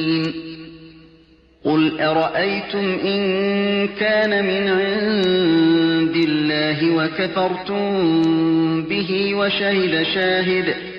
قُلْ أَرَأَيْتُمْ إِن كَانَ مِنْ عِندِ اللَّهِ وَكَفَرْتُم بِهِ